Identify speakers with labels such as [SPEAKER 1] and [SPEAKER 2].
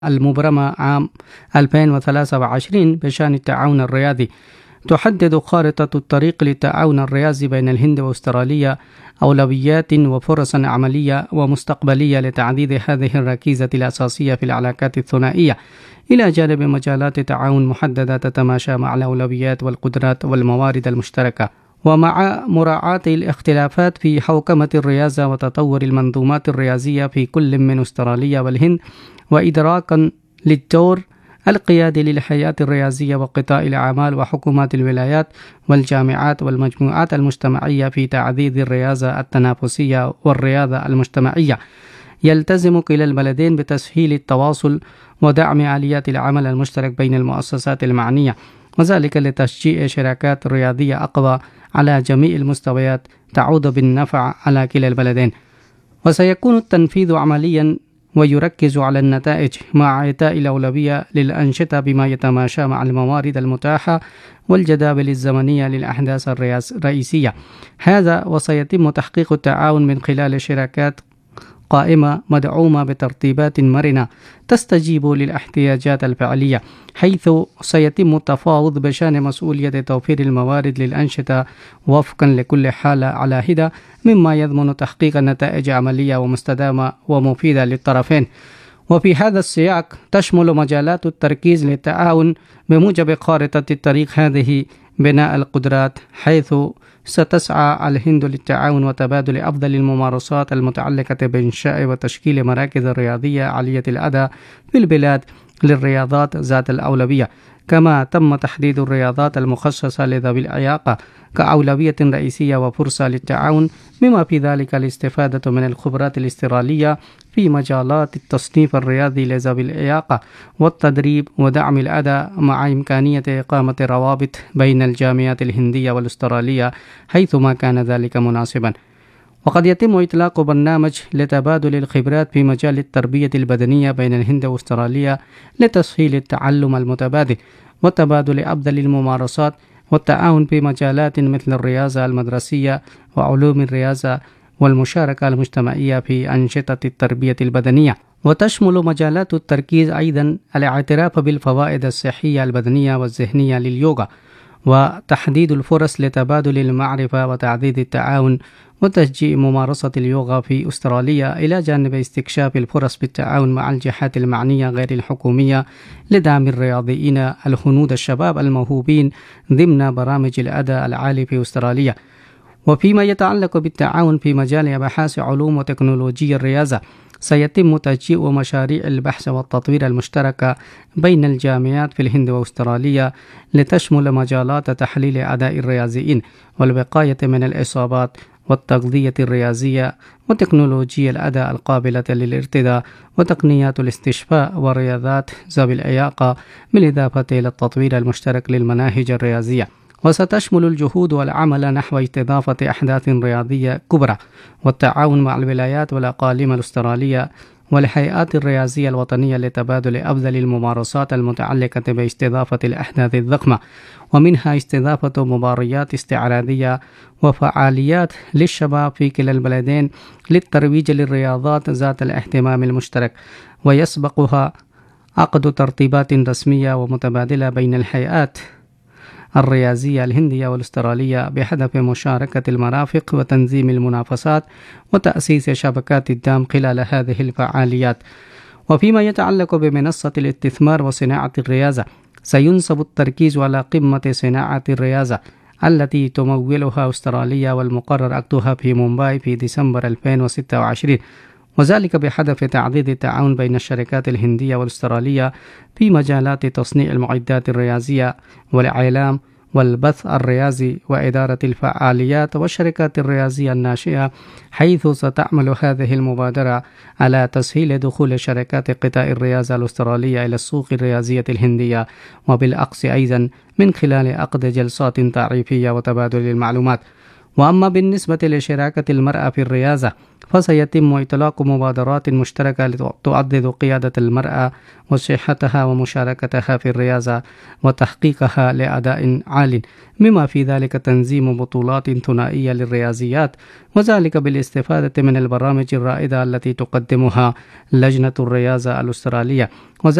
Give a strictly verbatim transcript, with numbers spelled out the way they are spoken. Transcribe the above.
[SPEAKER 1] المبرمة عام ألفين وثلاثة وعشرين بشأن التعاون الرياضي، تحدد خارطة الطريق للتعاون الرياضي بين الهند وأستراليا أولويات وفرصا عملية ومستقبلية لتعزيز هذه الركيزة الأساسية في العلاقات الثنائية، إلى جانب مجالات تعاون محددة تتماشى مع الأولويات والقدرات والموارد المشتركة، ومع مراعاة الاختلافات في حوكمة الرياضة وتطور المنظومات الرياضية في كل من أستراليا والهند، وإدراكا للدور القيادي للهيئات الرياضية وقطاع الأعمال وحكومات الولايات والجامعات والمجموعات المجتمعية في تعزيز الرياضة التنافسية والرياضة المجتمعية. يلتزم كلا البلدين بتسهيل التواصل ودعم آليات العمل المشترك بين المؤسسات المعنية، وذلك لتشجيع شراكات رياضية أقوى على جميع المستويات تعود بالنفع على كلا البلدين. وسيكون التنفيذ عمليا ويركز على النتائج مع إعطاء الأولوية للأنشطة بما يتماشى مع الموارد المتاحة والجداول الزمنية للأحداث الرئيسية. هذا وسيتم تحقيق التعاون من خلال شراكات قائمة مدعومة بترتيبات مرنة تستجيب للاحتياجات الفعلية، حيث سيتم التفاوض بشأن مسؤولية توفير الموارد للأنشطة وفقا لكل حالة على حدة، مما يضمن تحقيق نتائج عملية ومستدامة ومفيدة للطرفين. وفي هذا السياق تشمل مجالات التركيز للتعاون بموجب خارطة الطريق هذه بناء القدرات، حيث ستسعى الهند للتعاون وتبادل أفضل الممارسات المتعلقة بإنشاء وتشكيل مراكز رياضية عالية الأداء في البلاد للرياضات ذات الأولوية، كما تم تحديد الرياضات المخصصة لذوي الإعاقة كأولوية رئيسية وفرصة للتعاون، بما في ذلك الاستفادة من الخبرات الاسترالية في مجالات التصنيف الرياضي لذوي الإعاقة والتدريب ودعم الأداء، مع إمكانية إقامة روابط بين الجامعات الهندية والأسترالية حيثما كان ذلك مناسبا. وقد يتم إطلاق برنامج لتبادل الخبرات في مجال التربية البدنية بين الهند وأستراليا لتسهيل التعلم المتبادل وتبادل أفضل الممارسات والتعاون في مجالات مثل الرياضة المدرسية وعلوم الرياضة والمشاركة المجتمعية في أنشطة التربية البدنية. وتشمل مجالات التركيز أيضا الاعتراف بالفوائد الصحية البدنية والذهنية لليوغا، وتحديد الفرص لتبادل المعرفة وتعزيز التعاون وتشجيع ممارسة اليوغا في أستراليا، إلى جانب استكشاف الفرص بالتعاون مع الجهات المعنية غير الحكومية لدعم الرياضيين الهنود الشباب الموهوبين ضمن برامج الأداء العالي في أستراليا. وفيما يتعلق بالتعاون في مجال أبحاث علوم وتكنولوجيا الرياضة، سيتم تشجيع مشاريع البحث والتطوير المشتركة بين الجامعات في الهند وأستراليا لتشمل مجالات تحليل أداء الرياضيين والوقاية من الإصابات والتغذية الرياضية وتكنولوجيا الأداء القابلة للارتداء وتقنيات الاستشفاء ورياضات ذوي الإعاقة، بالإضافة إلى التطوير المشترك للمناهج الرياضية. وستشمل الجهود والعمل نحو استضافة أحداث رياضية كبرى والتعاون مع الولايات والأقاليم الأسترالية والهيئات الرياضية الوطنية لتبادل أفضل الممارسات المتعلقة باستضافة الأحداث الضخمة، ومنها استضافة مباريات استعراضية وفعاليات للشباب في كلا البلدين للترويج للرياضات ذات الاهتمام المشترك، ويسبقها عقد ترتيبات رسمية ومتبادلة بين الهيئات الرياضية الهندية والأسترالية بهدف مشاركة المرافق وتنظيم المنافسات وتأسيس شبكات الدعم خلال هذه الفعاليات. وفيما يتعلق بمنصة الاستثمار وصناعة الرياضة، سينصب التركيز على قمة صناعة الرياضة التي تمولها أستراليا والمقرر عقدها في مومباي في ديسمبر ألفين وستة وعشرين، وذلك بهدف تعزيز التعاون بين الشركات الهندية والأسترالية في مجالات تصنيع المعدات الرياضية والإعلام والبث الرياضي وإدارة الفعاليات والشركات الرياضية الناشئة، حيث ستعمل هذه المبادرة على تسهيل دخول شركات قطاع الرياضة الأسترالية إلى السوق الرياضية الهندية، وبالعكس أيضا من خلال عقد جلسات تعريفية وتبادل المعلومات. وأما بالنسبة لشراكة المرأة في الرياضة فسيتم إطلاق مبادرات مشتركة تعزز قيادة المرأة وصحتها ومشاركتها في الرياضة وتحقيقها لأداء عال، بما في ذلك تنظيم بطولات ثنائية للرياضيات، وذلك بالاستفادة من البرامج الرائدة التي تقدمها لجنة الرياضة الأسترالية.